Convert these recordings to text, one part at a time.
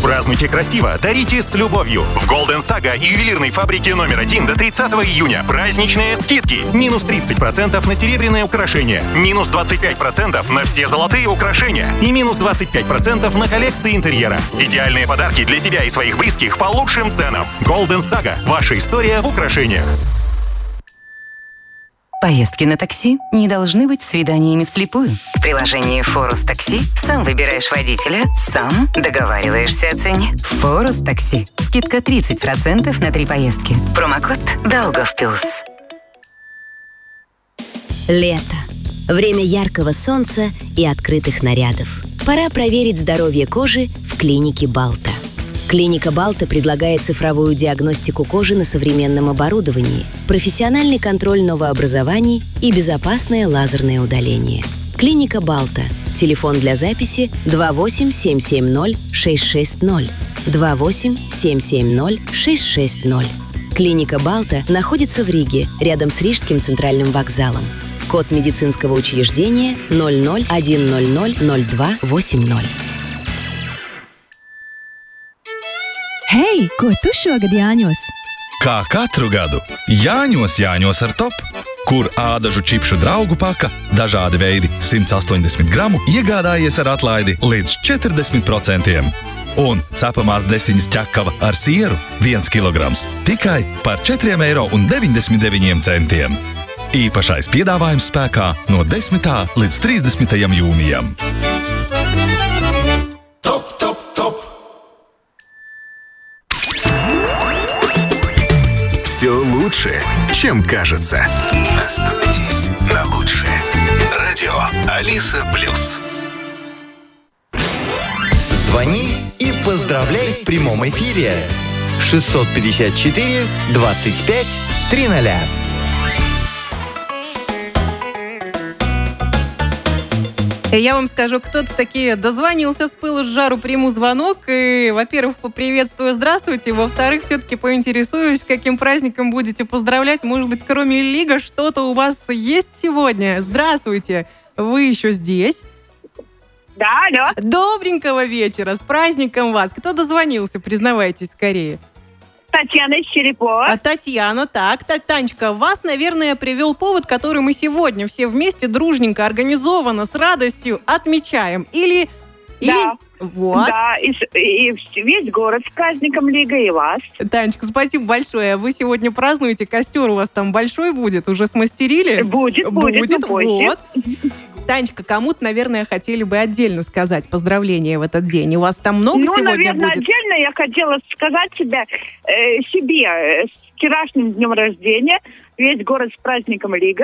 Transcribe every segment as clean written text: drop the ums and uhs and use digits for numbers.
Празднуйте красиво, дарите с любовью. В Golden Saga и ювелирной фабрике номер 1 до 30 июня праздничные скидки. Минус 30% на серебряные украшения, минус 25% на все золотые украшения и минус 25% на коллекции интерьера. Идеальные подарки для себя и своих близких по лучшим ценам. Golden Saga. Ваша история в украшениях. Поездки на такси не должны быть свиданиями вслепую. В приложении Форус Такси сам выбираешь водителя, сам договариваешься о цене. Форус Такси. Скидка 30% на 3 поездки. Промокод Даугавпилс. Лето. Время яркого солнца и открытых нарядов. Пора проверить здоровье кожи в клинике Балта. Клиника Балта предлагает цифровую диагностику кожи на современном оборудовании, профессиональный контроль новообразований и безопасное лазерное удаление. Клиника Балта. Телефон для записи 28-770-660. 28-770-660. Клиника Балта находится в Риге, рядом с Рижским центральным вокзалом. Код медицинского учреждения 00100280. Hei, ko tu šogad Jāņos? Kā katru gadu, Jāņos ar top, kur ādažu čipšu draugu paka, dažādi veidi 180 gramu, iegādājies ar atlaidi līdz 40%. Un cepamās desiņas ķekava ar sieru 1 kilograms tikai par 4,99 €. Īpašais piedāvājums spēkā no 10. līdz 30. jūnijam. Все лучше, чем кажется. Остановитесь на лучшее. Радио Алиса Плюс. Звони и поздравляй в прямом эфире. 654 25 300. Я вам скажу, кто-то таки дозвонился с пылу с жару, приму звонок и, во-первых, поприветствую, здравствуйте, во-вторых, все-таки поинтересуюсь, каким праздником будете поздравлять. Может быть, кроме Лига, что-то у вас есть сегодня? Здравствуйте, вы еще здесь? Да, алло. Добренького вечера, с праздником вас. Кто дозвонился, признавайтесь скорее. Татьяна из Черепова. Татьяна, так, Танечка, вас, наверное, привел повод, который мы сегодня все вместе дружненько, организованно, с радостью отмечаем. Или... Вот. Да, и весь город с праздником Лига, и вас. Танечка, спасибо большое. Вы сегодня празднуете, костер у вас там большой будет? Уже смастерили? Будет. Вот. Танечка, кому-то, наверное, хотели бы отдельно сказать поздравления в этот день. У вас там много сегодня наверное, будет? Отдельно я хотела сказать себе с вчерашним днем рождения. Весь город с праздником Лига.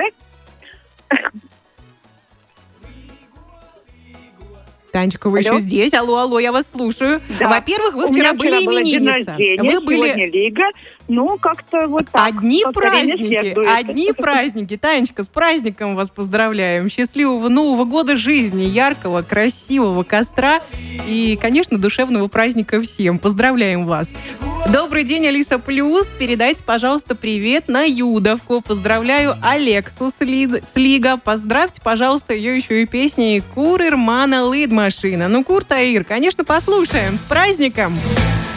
Танечка, вы еще здесь? Алло, я вас слушаю. Да. Во-первых, вы вчера были именинница. Вы были... Сегодня Лига. Ну, как-то вот так. Одни праздники. Танечка, с праздником вас поздравляем. Счастливого Нового года жизни, яркого, красивого костра и, конечно, душевного праздника всем. Поздравляем вас. Добрый день, Алиса Плюс. Передайте, пожалуйста, привет на Юдовку. Поздравляю Алексу с Лига. Поздравьте, пожалуйста, ее еще и песней «Кур Ирмана Лид Машина». Ну, Кур Таир, конечно, послушаем. С праздником!